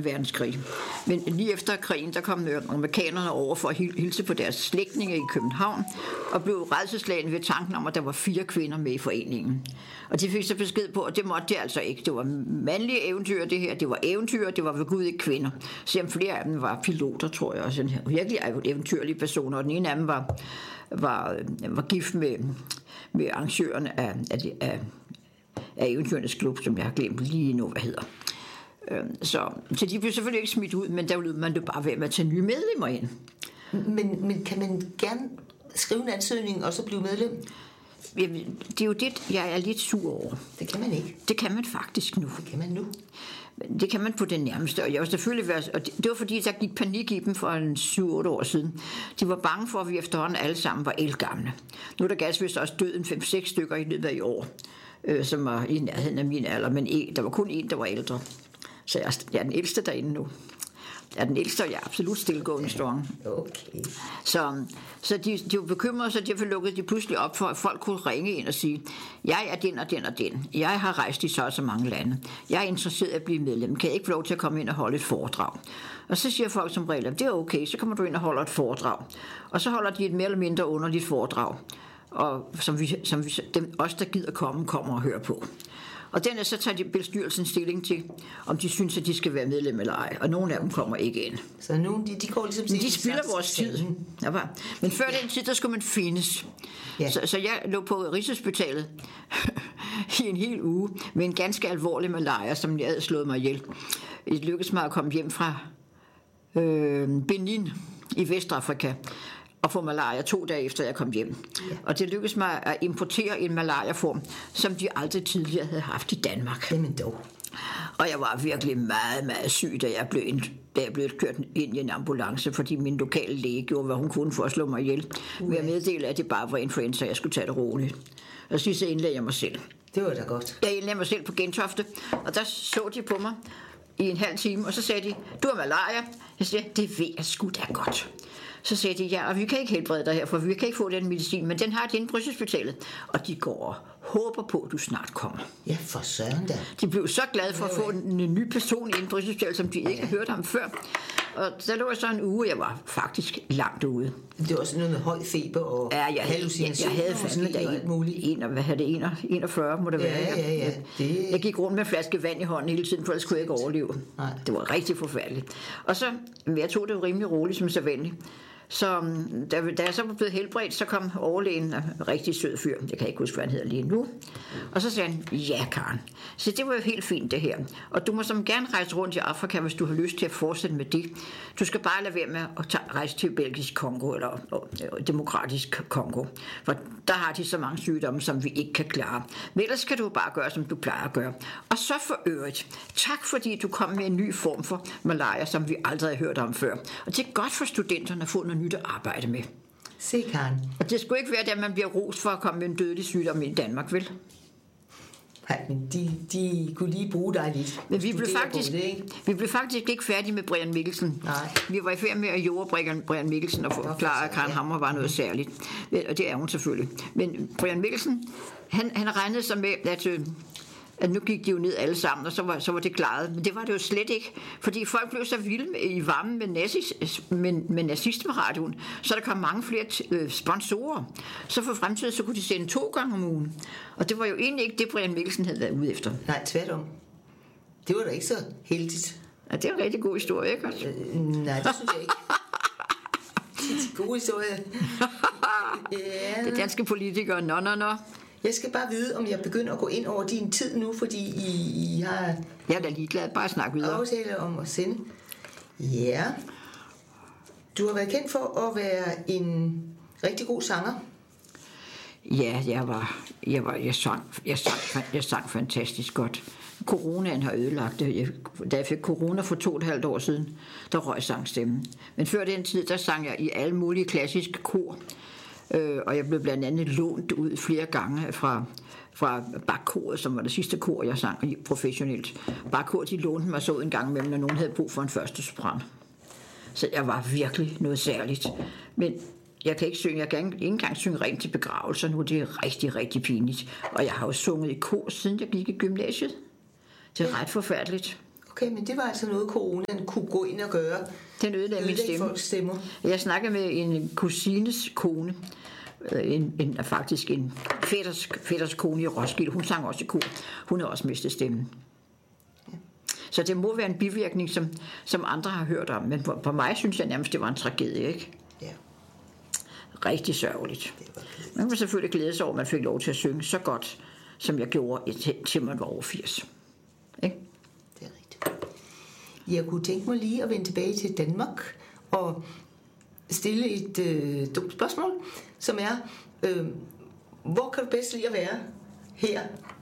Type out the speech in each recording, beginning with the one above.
verdenskrig. Men lige efter krigen, der kom amerikanerne over for at hilse på deres slægtninge i København, og blev rædselsslagne ved tanken om, at der var 4 kvinder med i foreningen. Og de fik så besked på, at det måtte det altså ikke. Det var mandlige eventyr, det her. Det var eventyr, det var ved Gud ikke kvinder. Selvom flere af dem var piloter, tror jeg også. Virkelig eventyrlige personer. Og den ene af dem var gift med arrangørerne af Eventyrernes Klub, som jeg har glemt lige nu, hvad hedder. Så de blev selvfølgelig ikke smidt ud, men der ville man jo bare være med at tage nye medlemmer ind. Men kan man gerne skrive en ansøgning og så blive medlem? Det er jo det, jeg er lidt sur over. Det kan man ikke. Det kan man faktisk nu. Det kan man nu. Det kan man på det nærmeste, og jeg var selvfølgelig og det var fordi, der gik panik i dem for 7-8 år siden. De var bange for, at vi efterhånden alle sammen var ældgamle. Nu er der ganske også død en 5-6 stykker i løbet af i år, som var i nærheden af min alder, men der var kun en, der var ældre. Så jeg er den ældste derinde nu. Jeg er den ældste, og jeg er absolut stillgående strong. Okay. Så de var bekymrede, så derfor lukkede de pludselig op for, at folk kunne ringe ind og sige, jeg er den og den og den. Jeg har rejst i så mange lande. Jeg er interesseret i at blive medlem. Kan jeg ikke få lov til at komme ind og holde et foredrag? Og så siger folk som regel, det er okay, så kommer du ind og holder et foredrag. Og så holder de et mere eller mindre underligt foredrag, og som os, der gider kommer og hører på. Og dernæst så tager de bestyrelsen stilling til, om de synes, at de skal være medlem eller ej. Og nogle af dem kommer ikke ind. Så nogle, de går ligesom... Men de spilder vores tid. Ja, men før den tid, der skulle man findes. Ja. Så jeg lå på Rigshospitalet i en hel uge med en ganske alvorlig malaria, som jeg havde slået mig ihjel. Det lykkedes mig at komme hjem fra Benin i Vestafrika og få malaria 2 dage efter jeg kom hjem. Ja. Og det lykkedes mig at importere en malariaform, som de aldrig tidligere havde haft i Danmark. Jamen dog. Og jeg var virkelig meget, meget syg, da jeg blev kørt ind i en ambulance, fordi min lokale læge gjorde, hvad hun kunne for at slå mig ihjel. Ved at meddele, at det bare var influenza, jeg skulle tage det roligt. Og så indlagde jeg mig selv. Det var da godt. Jeg indlagde mig selv på Gentofte, og der så de på mig i en halv time, og så sagde de, du har malaria. Jeg sagde, det ved jeg sgu da godt. Så sagde de, ja, og vi kan ikke helbrede dig her, for vi kan ikke få den medicin, men den har de inde på Rigshospitalet. Og de går og håber på, at du snart kommer. Ja, for søren da. De blev så glade for at få en ny person inde på Rigshospitalet, som de ikke havde hørt om før. Og der lå jeg så en uge, jeg var faktisk langt ude. Det var også noget med høj feber og hallucinationer. Jeg havde fandme da alt muligt. 41 må det være. Ja. Jeg gik rundt med en flaske vand i hånden hele tiden, for ellers kunne jeg ikke overleve. Nej. Det var rigtig forfærdeligt. Og så, jeg tog det rimelig roligt som sædvanligt. Så da jeg så var blevet helbredt, så kom overlægen, en rigtig sød fyr, jeg kan ikke huske, hvad han hedder lige nu, og så sagde han, ja Karen, så det var jo helt fint det her, og du må som gerne rejse rundt i Afrika, hvis du har lyst til at fortsætte med det. Du skal bare lade være med at rejse til Belgisk Kongo, eller Demokratisk Kongo, for der har de så mange sygdomme, som vi ikke kan klare. Men ellers skal du bare gøre, som du plejer at gøre. Og så for øvrigt, tak fordi du kom med en ny form for malaria, som vi aldrig har hørt om før. Og det er godt for studenterne at få noget nyt at arbejde med. Se, Karen. Og det skulle ikke være, at man bliver rost for at komme med en dødelig sygdom i Danmark, vel? Nej, men de kunne lige bruge dig lidt. Men vi blev faktisk ikke færdige med Brian Mikkelsen. Nej. Vi var i færd med at jorde Brian Mikkelsen og forklare, at Karen Hammer var noget særligt. Og det er hun selvfølgelig. Men Brian Mikkelsen, han regnede sig med, at nu gik de jo ned alle sammen, og så var det klaret. Men det var det jo slet ikke, fordi folk blev så vilde i varmen med nazismeradioen, så der kom mange flere sponsorer. Så for fremtiden, så kunne de sende 2 gange om ugen. Og det var jo egentlig ikke det, Brian Mikkelsen havde været ude efter. Nej, tværtom. Det var da ikke så heldigt. Ja, det er en rigtig god historie, ikke? Nej, det synes jeg ikke. Det er en god historie. Yeah. Det danske politikere, nå. Jeg skal bare vide, om jeg begynder at gå ind over din tid nu, fordi I har... Jeg er da ligeglad, bare snak videre. Aftale om at sende. Ja. Du har været kendt for at være en rigtig god sanger. Ja, jeg sang fantastisk godt. Coronaen har ødelagt det. Da jeg fik corona for 2,5 år siden, der røg sangstemmen. Men før den tid, der sang jeg i alle mulige klassiske kor. Og jeg blev blandt andet lånt ud flere gange fra Bachkoret, som var det sidste kor, jeg sang i professionelt. Bachkoret, de lånte mig så ud en gang imellem, når nogen havde brug for en første sopran. Så jeg var virkelig noget særligt. Men jeg kan ikke synge, jeg kan ikke engang synge rent til begravelser nu, det er rigtig, rigtig pinligt. Og jeg har jo sunget i kor, siden jeg gik i gymnasiet. Det er ret forfærdeligt. Okay, men det var altså noget, coronaen kunne gå ind og gøre. Den ødelagde min stemme. Folks stemmer. Jeg snakkede med en kusines kone, faktisk en fætters kone i Roskilde. Hun sang også i kor. Hun har også mistet stemmen. Ja. Så det må være en bivirkning, som andre har hørt om. Men for mig synes jeg nærmest, det var en tragedie, ikke? Ja. Rigtig sørgeligt. Man kan selvfølgelig glæde sig over, at man fik lov til at synge så godt, som jeg gjorde, til man var over 80. Ikke? Det er rigtigt. Jeg kunne tænke mig lige at vende tilbage til Danmark og stille et dumt spørgsmål, som er, hvor kan du bedst lide at være her?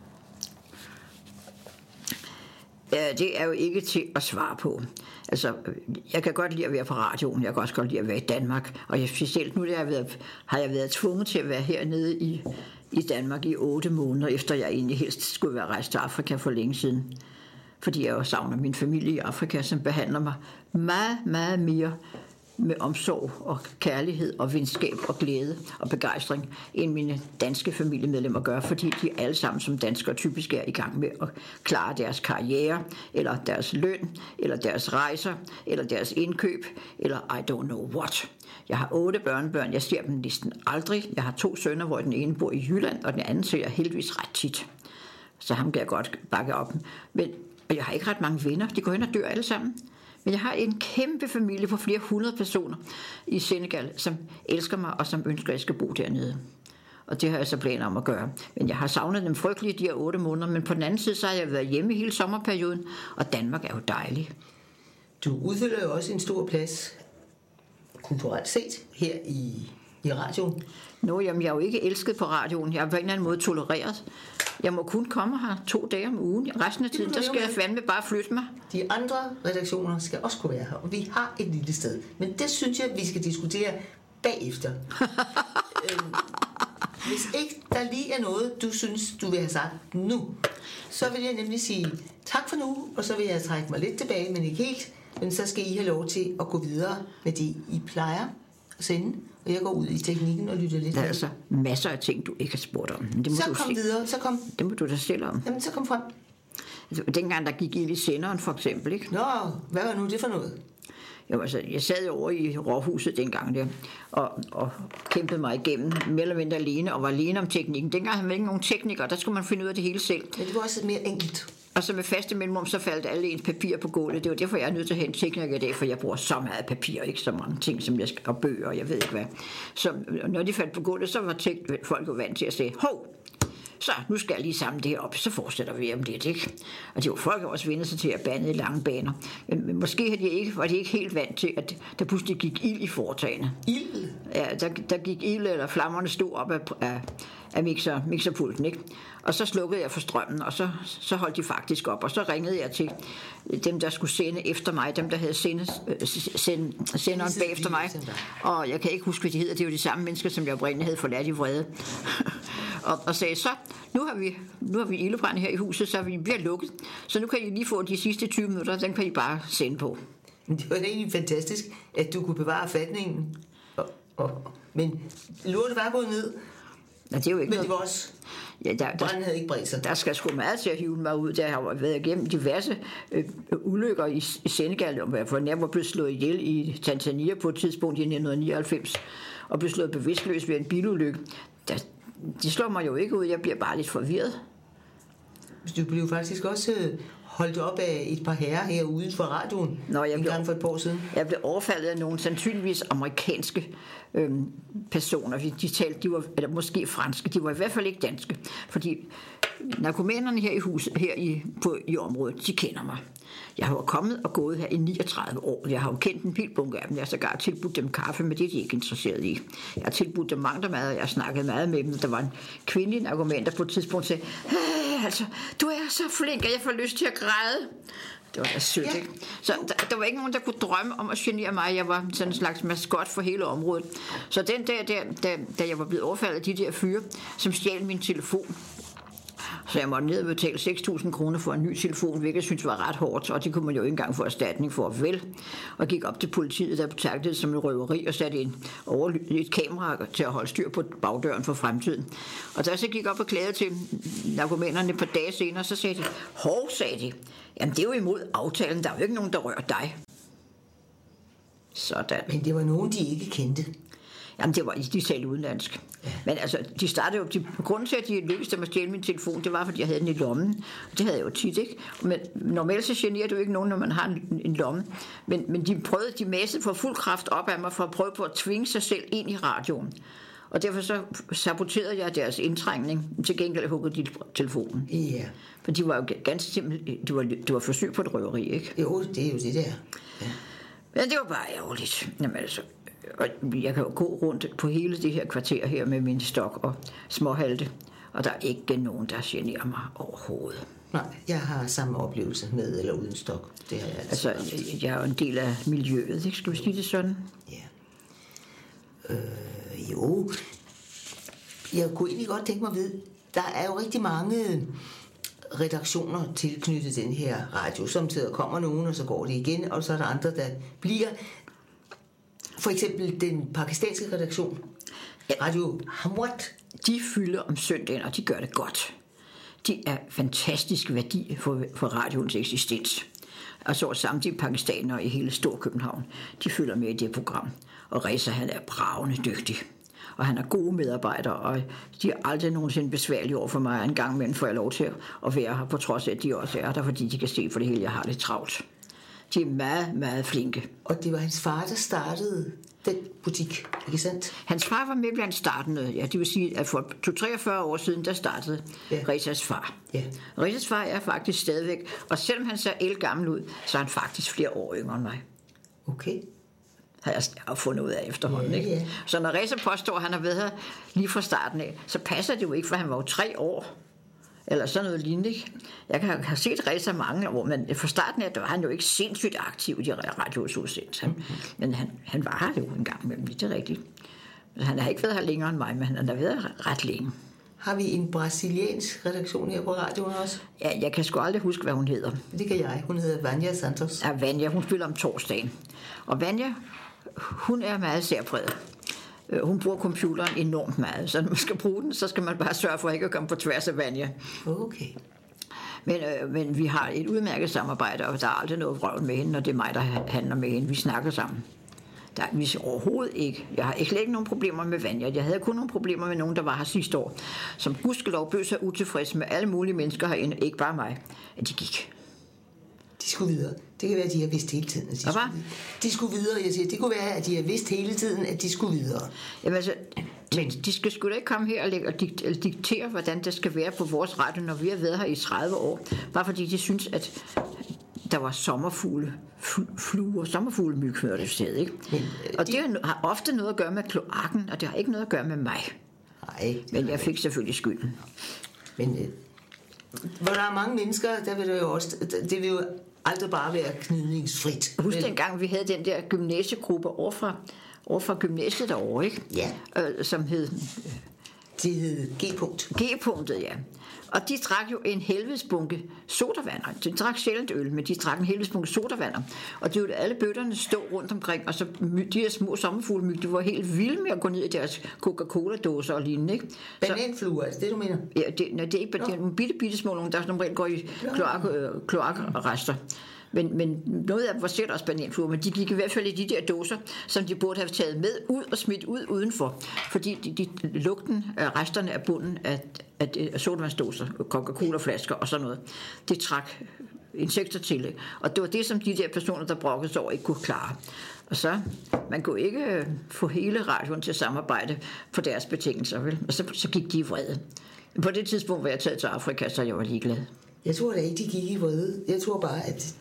Ja, det er jo ikke til at svare på. Altså, jeg kan godt lide at være på radioen, jeg kan også godt lide at være i Danmark, og specielt nu har jeg været tvunget til at være hernede i Danmark i 8 måneder, efter jeg egentlig helst skulle være rejst til Afrika for længe siden. Fordi jeg jo savner min familie i Afrika, som behandler mig meget, meget mere med omsorg og kærlighed og venskab og glæde og begejstring, end mine danske familiemedlemmer gør, fordi de alle sammen som danskere typisk er i gang med at klare deres karriere, eller deres løn, eller deres rejser, eller deres indkøb, eller I don't know what. Jeg har 8 børnebørn, jeg ser dem næsten aldrig. Jeg har 2 sønner, hvor den ene bor i Jylland, og den anden ser jeg heldigvis ret tit. Så ham kan jeg godt bakke op. Men jeg har ikke ret mange venner, de går hen og dør alle sammen. Men jeg har en kæmpe familie på flere 100 personer i Senegal, som elsker mig og som ønsker, at jeg skal bo dernede. Og det har jeg så planer om at gøre. Men jeg har savnet dem frygteligt de her 8 måneder, men på den anden side, så har jeg været hjemme hele sommerperioden, og Danmark er jo dejlig. Du udfylder jo også en stor plads, kulturelt set, her i radioen. Jamen, jeg er jo ikke elsket på radioen. Jeg er på en eller anden måde tolereret. Jeg må kun komme her 2 dage om ugen. Resten af tiden, der skal jeg fandme bare flytte mig. De andre redaktioner skal også kunne være her, og vi har et lille sted. Men det synes jeg, vi skal diskutere bagefter. Hvis ikke der lige er noget, du synes, du vil have sagt nu, så vil jeg nemlig sige tak for nu, og så vil jeg trække mig lidt tilbage, men ikke helt. Men så skal I have lov til at gå videre med det, I plejer at sende. Og jeg går ud i teknikken og lytter lidt. Der er altså masser af ting, du ikke har spurgt om. Det må så kom videre, så kom. Det må du da stille om. Jamen, så kom frem. Dengang der gik ild i senderen, for eksempel, ikke? Nå, hvad var nu det for noget? Jo, altså, jeg sad over i Råhuset dengang der, og kæmpede mig igennem, mere eller mindre alene, og var alene om teknikken. Dengang havde man ikke nogen teknikere, der skulle man finde ud af det hele selv. Ja, det var også mere enkelt. Og så med faste mellemrum, så faldt alle ens papir på gulvet. Det var derfor, jeg er nødt til at have en tekniker i dag, for jeg bruger så meget papir, ikke så mange ting, som jeg skal, og bøger, og jeg ved ikke hvad. Så når de faldt på gulvet, så var folk jo vant til at sige, hov, så nu skal jeg lige samle det her op, så fortsætter vi om lidt, ikke? Og det var folk også vendt sig til at bande i lange baner. Men måske var de ikke helt vant til, at der pludselig gik ild i foretagene. Ild? Ja, der gik ild, eller flammerne stod op af mixerpulten, ikke? Og så slukkede jeg for strømmen, og så holdt de faktisk op, og så ringede jeg til dem, der skulle sende efter mig, dem, der havde senderen bagefter mig. Og jeg kan ikke huske, hvad de hedder, det er jo de samme mennesker, som jeg oprindeligt havde forladt i vrede. og sagde så, nu har vi ildebrand her i huset, så vi bliver lukket, så nu kan I lige få de sidste 20 minutter, den kan I bare sende på. Det var egentlig fantastisk, at du kunne bevare fatningen, men lortet var gået ned. Ja, det er jo ikke men det var også... Branden havde ikke bredt sig. Der skal sgu meget til at hive mig ud. Der har været igennem diverse ulykker i Senegal, hvor jeg var blevet slået ihjel i Tanzania på et tidspunkt i 1999, og blev slået bevidstløs ved en bilulykke. De slår mig jo ikke ud, jeg bliver bare lidt forvirret. Du blev faktisk også holdt op af et par herrer herude for radioen en gang for et par år siden. Jeg blev overfaldet af nogle sandsynligvis amerikanske personer. De var, eller måske franske, de var i hvert fald ikke danske. Fordi narkomanerne her i huset, i området, de kender mig. Jeg har jo kommet og gået her i 39 år. Jeg har jo kendt en hel bunke af dem. Jeg har sågar tilbudt dem kaffe, men det er de ikke interesseret i. Jeg har tilbudt dem mad, og jeg har snakket meget med dem. Der var en kvindelig narkoman, der på et tidspunkt sagde, altså, du er så flink, at jeg får lyst til at græde. Det var da sødt, ikke? Så der var ikke nogen, der kunne drømme om at genere mig. Jeg var sådan en slags maskot for hele området. Så den dag, da jeg var blevet overfaldet af de der fyre, som stjal min telefon, Så jeg måtte ned og betale 6.000 kroner for en ny telefon, hvilket jeg synes var ret hårdt, og det kunne man jo ikke engang få erstatning for, vel. Og gik op til politiet, der betragtede det som en røveri og satte et kamera til at holde styr på bagdøren for fremtiden. Og da jeg så gik op og klagede til narkomanerne et par dage senere, så sagde de, sagde de, jamen det er jo imod aftalen, der er jo ikke nogen, der rører dig. Sådan. Men det var nogen, de ikke kendte. Jamen, de talte udenlandsk. Ja. Men altså, de startede jo... Grunden til, at de lykkedes dem at stjæle min telefon, det var, fordi jeg havde den i lommen. Det havde jeg jo tit, ikke? Men normalt så generer det jo ikke nogen, når man har en lomme. Men de massede for fuld kraft op af mig, for at prøve på at tvinge sig selv ind i radioen. Og derfor så saboterede jeg deres indtrængning. Til gengæld huggede de telefonen. Ja. For de var jo ganske simpelthen... Det var forsøg på et røveri, ikke? Jo, det er jo det der. Ja. Men det var bare ærgerligt. Jamen altså... Og jeg kan jo gå rundt på hele det her kvarter her med min stok og småhalte, og der er ikke nogen, der generer mig overhovedet. Nej, jeg har samme oplevelse med eller uden stok. Det har jeg altså jeg er jo en del af miljøet, ikke? Skal vi sige det sådan? Ja. Jo. Jeg kunne egentlig godt tænke mig at vide, der er jo rigtig mange redaktioner tilknyttet den her radio. Samtidig kommer nogen, og så går det igen, og så er der andre, der bliver... For eksempel den pakistanske redaktion, Radio Hamwat. De fylder om søndagen, og de gør det godt. De er fantastisk værdi for radioens eksistens. Og så samtidig pakistanere i hele Storkøbenhavn, de følger med i det program. Og Reza, han er bravende dygtig. Og han er gode medarbejdere, og de er aldrig nogensinde besværlige over for mig. En gang imellem får jeg lov til at være her, på trods af, at de også er der, fordi de kan se for det hele, jeg har lidt travlt. De er meget, meget flinke. Og det var hans far, der startede den butik, ikke sandt? Hans far var med blandt startende. Ja, det vil sige, at for 43 år siden, der startede Rezas far. Ja. Rezas far er faktisk stadigvæk, og selvom han ser elgammel ud, så er han faktisk flere år yngre end mig. Okay. Har jeg fundet ud af efterhånden, ikke? Ja. Så når Reza påstår, at han har været her lige fra starten af, så passer det jo ikke, for han var jo 3 år. Eller sådan noget lignende. Jeg kan have set Reza mange år, men fra starten af, der var han jo ikke sindssygt aktiv i de radiosudsendelser. Men han var her jo en gang imellem, det er rigtigt. Han har ikke været her længere end mig, men han har været her ret længe. Har vi en brasiliansk redaktion her på radioen også? Ja, jeg kan sgu aldrig huske, hvad hun hedder. Det kan jeg. Hun hedder Vanja Santos. Ja, Vanja, hun spiller om torsdagen. Og Vanja, hun er meget særpræget. Hun bruger computeren enormt meget, så når man skal bruge den, så skal man bare sørge for ikke at komme på tværs af Vanja. Okay. Men vi har et udmærket samarbejde, og der er aldrig noget vrøvl med hende, og det er mig, der handler med hende. Vi snakker sammen. Vi overhovedet ikke. Jeg har ikke nogen problemer med Vanja. Jeg havde kun nogle problemer med nogen, der var her sidste år, som gudskelov bød sig utilfreds med alle mulige mennesker herinde, ikke bare mig, at de gik. De skulle videre. Det kan være, at de har vidst hele tiden, at de skulle videre. Jeg siger, det kunne være, at de har vidst hele tiden, at de skulle videre. Jamen altså, men de skal sgu da ikke komme her og diktere, hvordan det skal være på vores radio, når vi har været her i 30 år. Bare fordi de synes, at der var sommerfuglemyg før det sted, ikke? Og det har ofte noget at gøre med kloakken, og det har ikke noget at gøre med mig. Nej. Men jeg fik selvfølgelig skylden. Men hvor der er mange mennesker, der vil det jo også... Det vil jo aldrig bare være gnidningsfrit. Husk dengang, vi havde den der gymnasiegruppe over fra gymnasiet derovre, ikke? Ja. Som hed... Det hed G-punkt. G-punktet, ja. Og de drak jo en helvedesbunke sodavander. De drak sjældent øl, men de drak en helvedesbunke sodavander. Og det var alle bøtterne stå rundt omkring, og så de her små sommerfuglemyg, de var helt vilde med at gå ned i deres Coca-Cola-dåser og lignende, ikke? Bananfluer, er det du mener? Ja, det er ikke nogle bitte små nogle, der som regel går i kloakrester. Men noget af dem var sikkert også bananfluer, men de gik i hvert fald i de der dåser, som de burde have taget med ud og smidt ud udenfor. Fordi lugten af resterne af bunden af sodavandsdåser, Coca-Cola-flasker og sådan noget, det trak insekter til. Og det var det, som de der personer, der brokkede sig over, ikke kunne klare. Og så, man kunne ikke få hele radioen til at samarbejde på deres betingelser, vel? Og så gik de i vrede. På det tidspunkt var jeg taget til Afrika, så jeg var ligeglad. Jeg tror da ikke, de gik i vrede. Jeg tror bare, at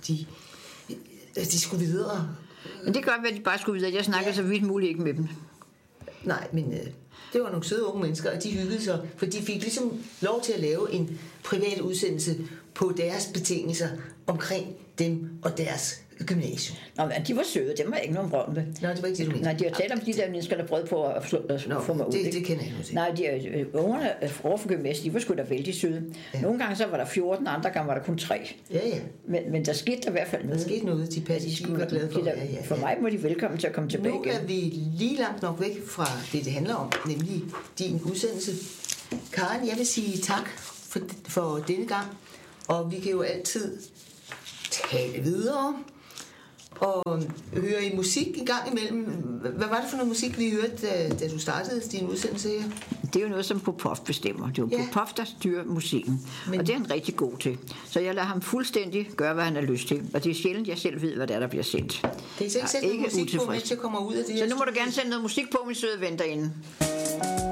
de skulle videre. Men det gør, at de bare skulle videre. Jeg snakker så vidt muligt ikke med dem. Nej, men det var nogle søde unge mennesker, og de hyggede sig, for de fik ligesom lov til at lave en privat udsendelse på deres betingelser omkring dem og deres gymnasium. Nå, men de var søde, dem var ikke nogen brød med. Nå, det var ikke det, du mente. Nej, de har talt om de der mennesker, der prøvede på at få mig ud. Det kender jeg nu til. Nej, ungerne over for gymnasiet, de var sgu da vældig søde. Ja. Nogle gange så var der 14, andre gange var der kun 3. Ja. Men der skete der i hvert fald noget. Der skete noget, de var glade for. For mig må de velkommen til at komme tilbage igen. Nu er vi lige langt nok væk fra det handler om, nemlig din udsendelse. Karen, jeg vil sige tak for denne gang, og vi kan jo altid tale videre og høre i musik en gang imellem. Hvad var det for noget musik, vi hørte, da du startede din udsendelse her? Det er jo noget, som Popov bestemmer. Det er jo Popov, der styrer musikken. Og det er han rigtig god til. Så jeg lader ham fuldstændig gøre, hvad han har lyst til. Og det er sjældent, jeg selv ved, hvad der bliver sendt. Det er ikke sætte noget musik på, mens jeg kommer ud af det. Så nu må du gerne sende noget musik på, min søde ven derinde.